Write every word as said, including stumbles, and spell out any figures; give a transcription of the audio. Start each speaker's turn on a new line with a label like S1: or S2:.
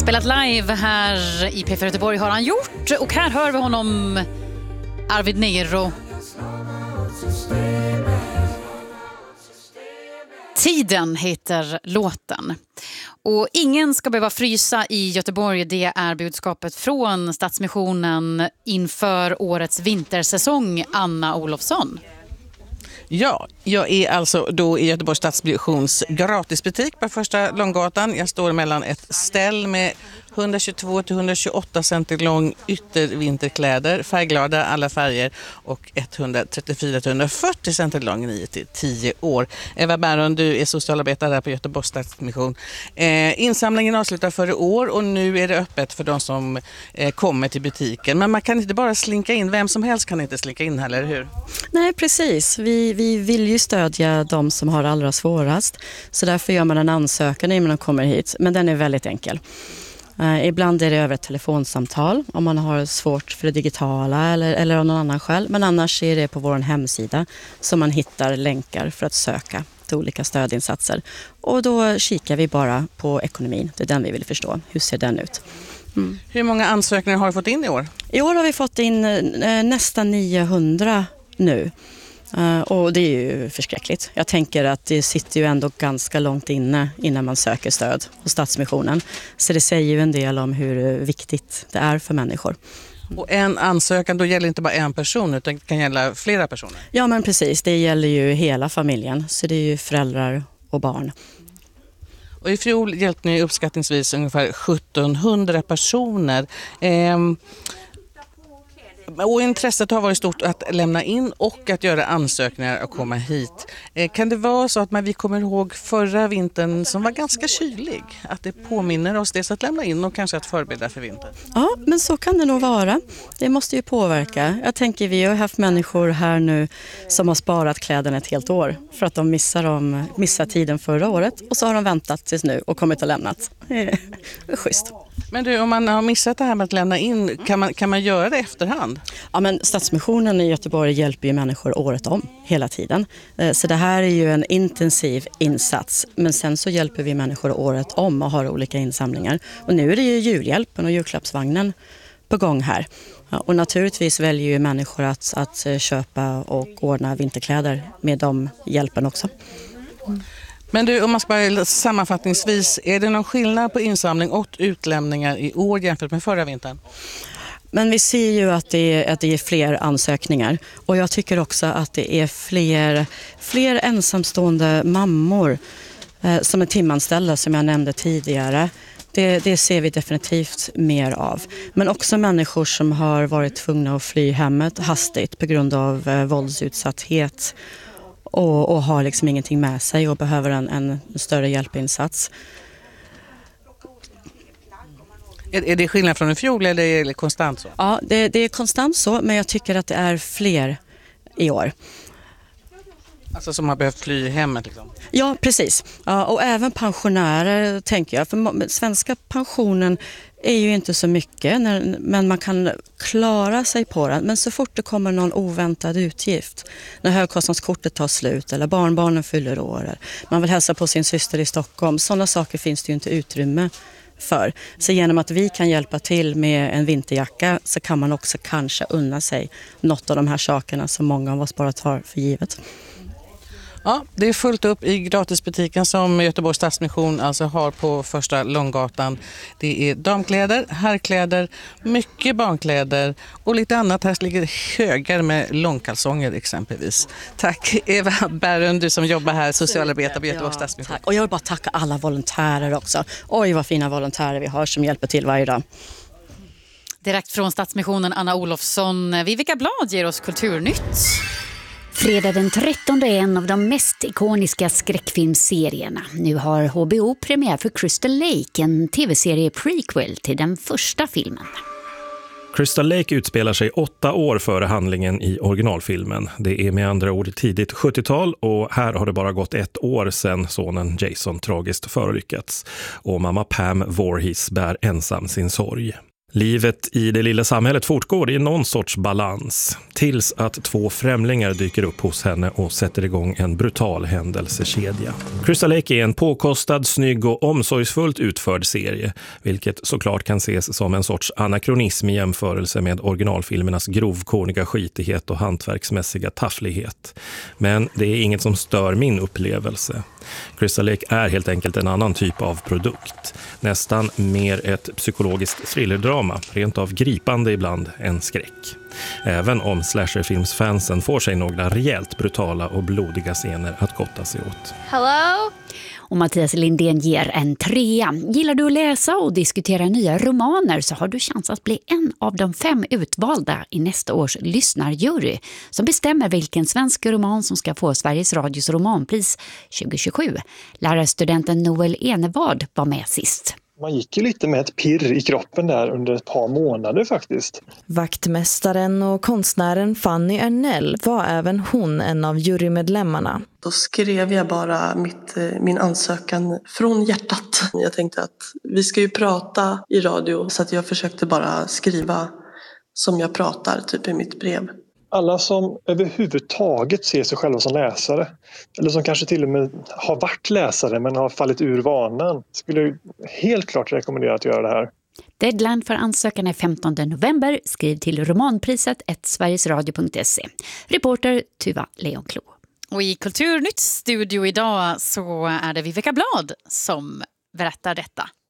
S1: Spelat live här i P fyra Göteborg har han gjort. Och här hör vi honom, Arvid Nero. Tiden heter låten. Och ingen ska behöva frysa i Göteborg. Det är budskapet från Stadsmissionen inför årets vintersäsong. Anna Olofsson.
S2: Ja, jag är alltså då i Göteborgs Stadsmissions gratisbutik på Första Långgatan. Jag står mellan ett ställ med etthundratjugotvå till etthundratjugoåtta centimeter lång yttervinterkläder, färgglada alla färger, och etthundratrettiofyra till etthundrafyrtio centimeter lång, nio till tio år. Eva Bäron, du är socialarbetare där på Göteborgs Stadsmission. Eh, insamlingen avslutar förra år och nu är det öppet för de som eh, kommer till butiken. Men man kan inte bara slinka in, vem som helst kan inte slinka in heller, hur?
S3: Nej, precis. Vi, vi vill ju stödja de som har allra svårast. Så därför gör man en ansökan när man kommer hit. Men den är väldigt enkel. Uh, ibland är det över ett telefonsamtal om man har svårt för det digitala eller, eller av någon annan skäl. Men annars är det på vår hemsida som man hittar länkar för att söka till olika stödinsatser. Och då kikar vi bara på ekonomin. Det är den vi vill förstå. Hur ser den ut? Mm.
S2: Hur många ansökningar har du fått in i år?
S3: I år har vi fått in uh, nästan niohundra nu. Uh, och det är ju förskräckligt. Jag tänker att det sitter ju ändå ganska långt inne innan man söker stöd hos Stadsmissionen. Så det säger ju en del om hur viktigt det är för människor.
S2: Och en ansökan, då gäller inte bara en person utan det kan gälla flera personer?
S3: Ja, men precis. Det gäller ju hela familjen. Så det är ju föräldrar och barn.
S2: Och i fjol hjälpte ni uppskattningsvis ungefär sjuttonhundra personer. Ehm, Och intresset har varit stort att lämna in och att göra ansökningar och komma hit. Kan det vara så att man, vi kommer ihåg förra vintern som var ganska kylig? Att det påminner oss dels att lämna in och kanske att förbereda för vintern?
S3: Ja, men så kan det nog vara. Det måste ju påverka. Jag tänker, vi har haft människor här nu som har sparat kläderna ett helt år för att de missar, dem, missar tiden förra året. Och så har de väntat tills nu och kommit och lämnat. Det är schysst.
S2: Men du, om man har missat det här med att lämna in, kan man, kan man göra det efterhand?
S3: Ja, men Stadsmissionen i Göteborg hjälper ju människor året om, hela tiden. Så det här är ju en intensiv insats. Men sen så hjälper vi människor året om och har olika insamlingar. Och nu är det ju julhjälpen och julklappsvagnen på gång här. Och naturligtvis väljer ju människor att, att köpa och ordna vinterkläder med de hjälpen också. Mm.
S2: Men du, om man ska bara sammanfattningsvis, är det någon skillnad på insamling och utlämningar i år jämfört med förra vintern?
S3: Men vi ser ju att det är, att det är fler ansökningar och jag tycker också att det är fler, fler ensamstående mammor eh, som är timanställda som jag nämnde tidigare. Det, det ser vi definitivt mer av. Men också människor som har varit tvungna att fly hemmet hastigt på grund av eh, våldsutsatthet. Och, och har liksom ingenting med sig och behöver en, en större hjälpinsats.
S2: Är, är det skillnad från en fjol eller är det konstant så?
S3: Ja, det, det är konstant så, men jag tycker att det är fler i år.
S2: Alltså som har behövt fly hemmet liksom?
S3: Ja, precis. Ja, och även pensionärer tänker jag. För svenska pensionen är ju inte så mycket, när, men man kan klara sig på den. Men så fort det kommer någon oväntad utgift, när högkostnadskortet tar slut eller barnbarnen fyller år, man vill hälsa på sin syster i Stockholm, sådana saker finns det ju inte utrymme för. Så genom att vi kan hjälpa till med en vinterjacka så kan man också kanske unna sig något av de här sakerna som många av oss bara tar för givet.
S2: Ja, det är fullt upp i gratisbutiken som Göteborgs Stadsmission alltså har på Första Långgatan. Det är damkläder, herrkläder, mycket barnkläder och lite annat. Här ligger högar med långkalsonger exempelvis. Tack Eva Bäron, du som jobbar här, socialarbetare på Göteborgs
S3: ja,
S2: Stadsmission.
S3: Tack. Och jag vill bara tacka alla volontärer också. Oj, vad fina volontärer vi har som hjälper till varje dag.
S1: Direkt från Stadsmissionen, Anna Olofsson. Vivica Blad ger oss Kulturnytt.
S4: Fredag den trettonde är en av de mest ikoniska skräckfilmserierna. Nu har H B O premiär för Crystal Lake, en tv-serie prequel till den första filmen.
S5: Crystal Lake utspelar sig åtta år före handlingen i originalfilmen. Det är med andra ord tidigt sjuttiotal och här har det bara gått ett år sedan sonen Jason tragiskt förolyckats. Och mamma Pam Voorhees bär ensam sin sorg. Livet i det lilla samhället fortgår i någon sorts balans tills att två främlingar dyker upp hos henne och sätter igång en brutal händelsekedja. Crystal Lake är en påkostad, snygg och omsorgsfullt utförd serie, vilket såklart kan ses som en sorts anakronism i jämförelse med originalfilmernas grovkorniga skitighet och hantverksmässiga tafflighet. Men det är inget som stör min upplevelse. Crystal Lake är helt enkelt en annan typ av produkt. Nästan mer ett psykologiskt thrillerdrama, rent av gripande ibland än skräck. Även om slasherfilmsfansen får sig några rejält brutala och blodiga scener att gotta sig åt.
S4: Hello? Och Mattias Lindén ger en trea. Gillar du att läsa och diskutera nya romaner så har du chans att bli en av de fem utvalda i nästa års lyssnarjury som bestämmer vilken svensk roman som ska få Sveriges Radios romanpris tjugo tjugosju. Lärarstudenten Noel Enevard var med sist.
S6: Man gick ju lite med ett pirr i kroppen där under ett par månader faktiskt.
S7: Vaktmästaren och konstnären Fanny Ernell var även hon en av jurymedlemmarna.
S8: Då skrev jag bara mitt, min ansökan från hjärtat. Jag tänkte att vi ska ju prata i radio så att jag försökte bara skriva som jag pratar typ i mitt brev.
S6: Alla som överhuvudtaget ser sig själva som läsare eller som kanske till och med har varit läsare men har fallit ur vanan skulle helt klart rekommendera att göra det här.
S4: Deadline för ansökan är femtonde november. Skriv till romanpriset at sverigesradio punkt se. Reporter Tuva Leonklo.
S1: Och i Kulturnytt studio idag så är det Viveka Blad som berättar detta.